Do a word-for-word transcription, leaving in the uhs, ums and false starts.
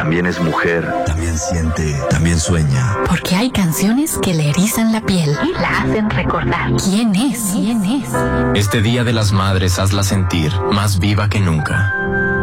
también es mujer, también siente, también sueña. Porque hay canciones que le erizan la piel y la hacen recordar quién es, quién es. Este Día de las Madres hazla sentir más viva que nunca.